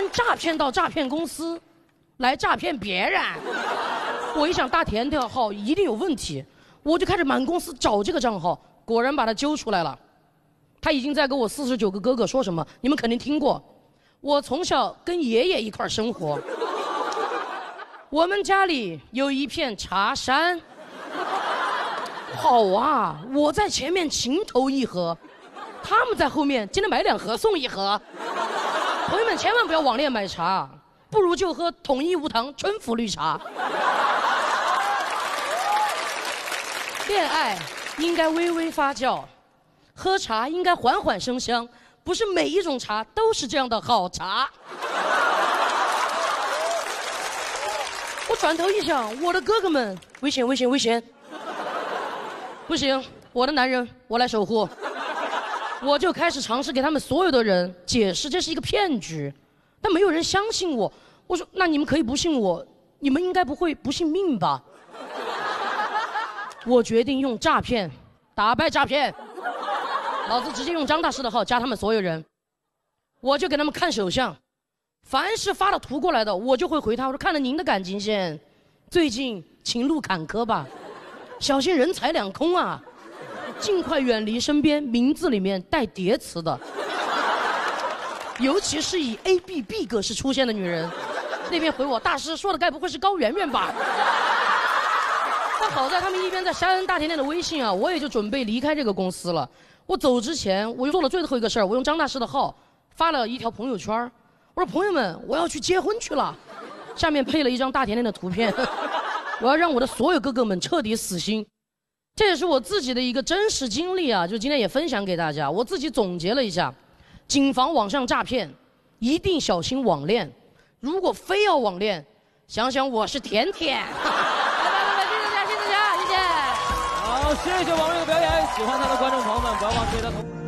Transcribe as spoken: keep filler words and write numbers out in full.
诈骗到诈骗公司，来诈骗别人。我一想大甜甜号一定有问题，我就开始满公司找这个账号，果然把他揪出来了。他已经在跟我四十九个哥哥说什么，你们肯定听过。我从小跟爷爷一块生活，我们家里有一片茶山。好啊，我在前面情投意合，他们在后面今天买两盒送一盒。朋友们千万不要网恋买茶，不如就喝统一无糖春福绿茶。恋爱应该微微发酵，喝茶应该缓缓生香，不是每一种茶都是这样的好茶。我转头一想，我的哥哥们，危险危险危险！不行，我的男人我来守护。我就开始尝试给他们所有的人解释这是一个骗局，但没有人相信我。我说那你们可以不信我，你们应该不会不信命吧？我决定用诈骗打败诈骗，老子直接用张大师的号加他们所有人，我就给他们看手相，凡是发了图过来的，我就会回他，我说看了您的感情线，最近情路坎坷吧，小心人财两空啊，尽快远离身边名字里面带叠词的，尤其是以 A B B 格式出现的女人。那边回我，大师说的该不会是高圆圆吧？但好在他们一边在删恩大甜甜的微信啊，我也就准备离开这个公司了。我走之前，我又做了最后一个事儿，我用张大师的号发了一条朋友圈，我说朋友们，我要去结婚去了，下面配了一张大甜甜的图片，我要让我的所有哥哥们彻底死心。这也是我自己的一个真实经历啊，就今天也分享给大家。我自己总结了一下，谨防网上诈骗，一定小心网恋。如果非要网恋，想想我是甜甜。 好，谢谢王瑞的表演，喜欢他的观众朋友们不要忘记给他投。